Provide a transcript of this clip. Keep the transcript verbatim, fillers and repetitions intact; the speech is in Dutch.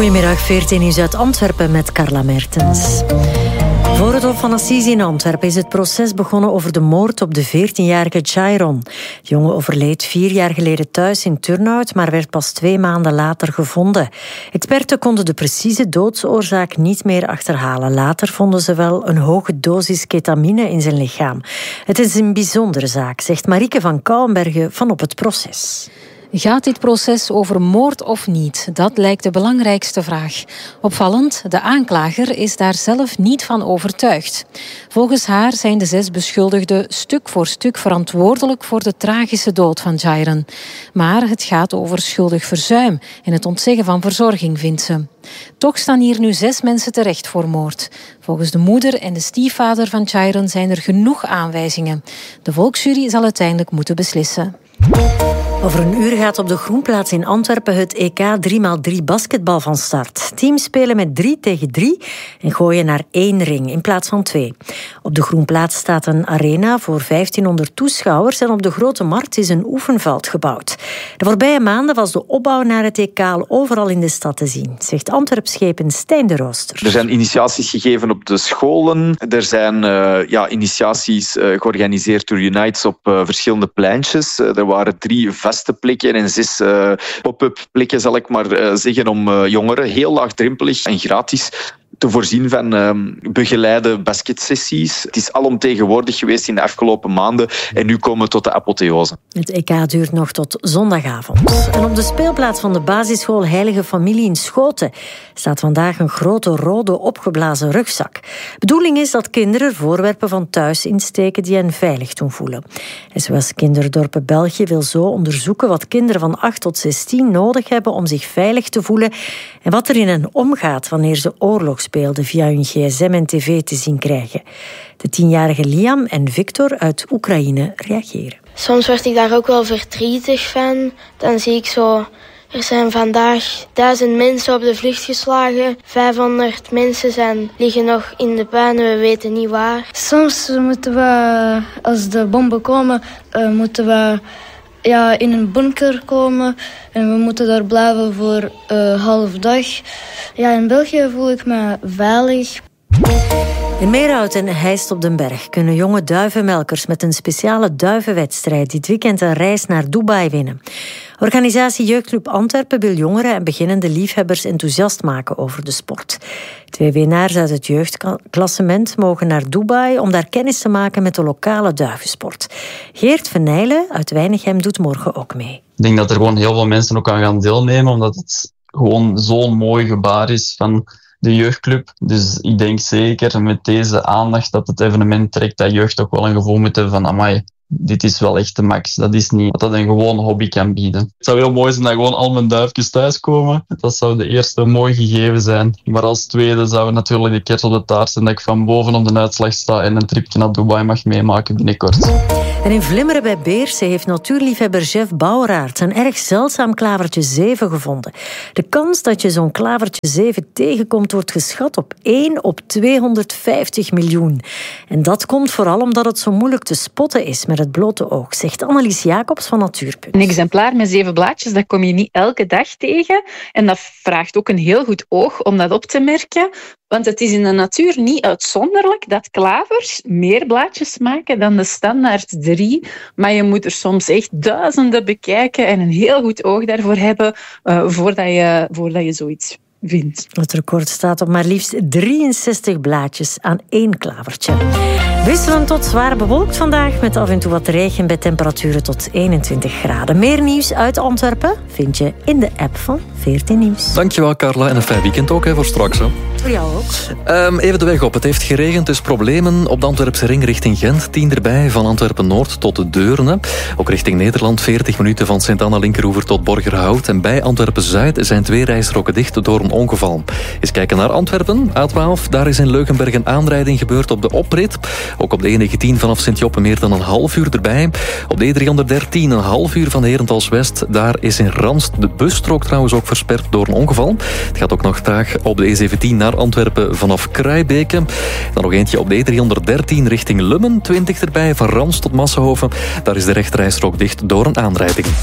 Goedemiddag, veertien Nieuws uit Antwerpen met Carla Mertens. Voor het Hof van Assise in Antwerpen is het proces begonnen over de moord op de veertienjarige Chairon. De jongen overleed vier jaar geleden thuis in Turnhout, maar werd pas twee maanden later gevonden. Experten konden de precieze doodsoorzaak niet meer achterhalen. Later vonden ze wel een hoge dosis ketamine in zijn lichaam. Het is een bijzondere zaak, zegt Marieke van Kouwenbergen van Op het Proces. Gaat dit proces over moord of niet? Dat lijkt de belangrijkste vraag. Opvallend, de aanklager is daar zelf niet van overtuigd. Volgens haar zijn de zes beschuldigden stuk voor stuk verantwoordelijk voor de tragische dood van Chairon. Maar het gaat over schuldig verzuim en het ontzeggen van verzorging, vindt ze. Toch staan hier nu zes mensen terecht voor moord. Volgens de moeder en de stiefvader van Chairon zijn er genoeg aanwijzingen. De volksjury zal uiteindelijk moeten beslissen. Over een uur gaat op de Groenplaats in Antwerpen het E K drie bij drie basketbal van start. Teams spelen met drie tegen drie en gooien naar één ring in plaats van twee. Op de Groenplaats staat een arena voor vijftienhonderd toeschouwers en op de Grote Markt is een oefenveld gebouwd. De voorbije maanden was de opbouw naar het E K al overal in de stad te zien, zegt Antwerpschepen Stijn de Rooster. Er zijn initiaties gegeven op de scholen. Er zijn uh, ja, initiaties uh, georganiseerd door Unites op uh, verschillende pleintjes. Uh, er waren drie vaste plekken en zes uh, pop-up plekken, zal ik maar uh, zeggen, om uh, jongeren heel laagdrempelig en gratis te voorzien van uh, begeleide basketsessies. Het is alomtegenwoordig geweest in de afgelopen maanden en nu komen we tot de apotheose. Het E K duurt nog tot zondagavond. En op de speelplaats van de basisschool Heilige Familie in Schoten staat vandaag een grote rode opgeblazen rugzak. De bedoeling is dat kinderen voorwerpen van thuis insteken die hen veilig doen voelen. S O S Kinderdorpen België wil zo onderzoeken wat kinderen van acht tot zestien nodig hebben om zich veilig te voelen en wat er in hen omgaat wanneer ze oorlogsbeelden via hun gsm en tv te zien krijgen. De tienjarige Liam en Victor uit Oekraïne reageren. Soms word ik daar ook wel verdrietig van. Dan zie ik zo, er zijn vandaag duizend mensen op de vlucht geslagen. vijfhonderd mensen zijn, liggen nog in de puinen, we weten niet waar. Soms moeten we, als de bommen komen, uh, moeten we ja, in een bunker komen. En we moeten daar blijven voor een uh, half dag. Ja, in België voel ik me veilig. In Meerhout en Heist op den Berg kunnen jonge duivenmelkers met een speciale duivenwedstrijd dit weekend een reis naar Dubai winnen. Organisatie Jeugdclub Antwerpen wil jongeren en beginnende liefhebbers enthousiast maken over de sport. Twee winnaars uit het jeugdklassement mogen naar Dubai om daar kennis te maken met de lokale duivensport. Geert Venijlen uit Weinigem doet morgen ook mee. Ik denk dat er gewoon heel veel mensen ook aan gaan deelnemen, omdat het gewoon zo'n mooi gebaar is van de jeugdclub. Dus ik denk zeker met deze aandacht dat het evenement trekt, dat jeugd ook wel een gevoel moet hebben van amai, dit is wel echt de max. Dat is niet wat dat een gewone hobby kan bieden. Het zou heel mooi zijn dat gewoon al mijn duifjes thuiskomen. Dat zou de eerste mooi gegeven zijn. Maar als tweede zou natuurlijk de kers op de taart zijn dat ik van boven op de uitslag sta en een tripje naar Dubai mag meemaken binnenkort. En in Vlimmeren bij Beersen heeft natuurliefhebber Jeff Bouweraert een erg zeldzaam klavertje zeven gevonden. De kans dat je zo'n klavertje zeven tegenkomt wordt geschat op één op tweehonderdvijftig miljoen. En dat komt vooral omdat het zo moeilijk te spotten is met het blote oog, zegt Annelies Jacobs van Natuurpunt. Een exemplaar met zeven blaadjes, dat kom je niet elke dag tegen. En dat vraagt ook een heel goed oog om dat op te merken. Want het is in de natuur niet uitzonderlijk dat klavers meer blaadjes maken dan de standaard drie. Maar je moet er soms echt duizenden bekijken en een heel goed oog daarvoor hebben uh, voordat je, voordat je zoiets vindt. Het record staat op maar liefst drieënzestig blaadjes aan één klavertje. Wisselend tot zwaar bewolkt vandaag met af en toe wat regen bij temperaturen tot eenentwintig graden. Meer nieuws uit Antwerpen vind je in de app van veertien Nieuws. Dankjewel Carla en een fijn weekend ook hè, voor straks. Hè. Voor jou ook. Um, even de weg op. Het heeft geregend, dus problemen op de Antwerpse ring richting Gent. tien erbij, van Antwerpen-Noord tot de Deurne. Ook richting Nederland, veertig minuten van Sint-Anna-Linkeroever tot Borgerhout. En bij Antwerpen-Zuid zijn twee rijstroken dicht door een ongeval. Eens kijken naar Antwerpen. A twaalf, daar is in Leugenberg een aanrijding gebeurd op de oprit. Ook op de E negentien vanaf Sint-Joppe meer dan een half uur erbij. Op de E driehonderddertien een half uur van Herentals-West. Daar is in Ranst de busstrook trouwens ook versperd door een ongeval. Het gaat ook nog traag op de E zeventien naar Antwerpen vanaf Kruibeke. Dan nog eentje op de E driehonderddertien richting Lummen. twintig erbij van Rans tot Massenhoven. Daar is de rechterrijstrook dicht door een aanrijding.